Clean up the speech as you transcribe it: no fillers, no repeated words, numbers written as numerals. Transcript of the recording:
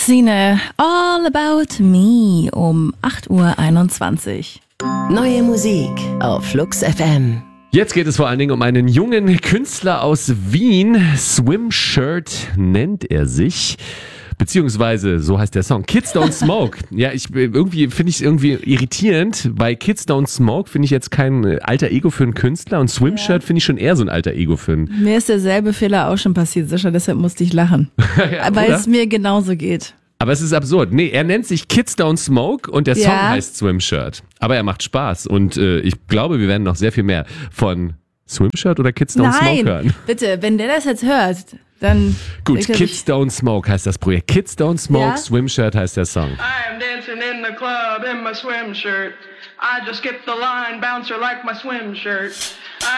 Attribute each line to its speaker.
Speaker 1: Xine, All About Me um 8:21 Uhr.
Speaker 2: Neue Musik auf Flux FM.
Speaker 3: Jetzt geht es vor allen Dingen um einen jungen Künstler aus Wien. Swimshirt nennt er sich. Beziehungsweise, so heißt der Song, Kids Don't Smoke. Ja, finde ich irgendwie irritierend. Bei Kids Don't Smoke finde ich jetzt kein alter Ego für einen Künstler und Swimshirt finde ich schon eher so ein alter Ego für einen.
Speaker 1: Mir ist derselbe Fehler auch schon passiert, Sascha, deshalb musste ich lachen.
Speaker 3: Ja,
Speaker 1: weil
Speaker 3: oder?
Speaker 1: es mir genauso geht.
Speaker 3: Aber es ist absurd. Nee, er nennt sich Kids Don't Smoke und der Song heißt Swimshirt. Aber er macht Spaß und ich glaube, wir werden noch sehr viel mehr von Swimshirt oder Kids Don't Smoke hören.
Speaker 1: Bitte, wenn der das jetzt hört, dann...
Speaker 3: Gut, Kids Don't Smoke heißt das Projekt. Kids Don't Smoke, Swimshirt heißt der Song.
Speaker 4: I'm dancing in the club in my swim shirt. I just skipped the line, bouncer like my swim shirt.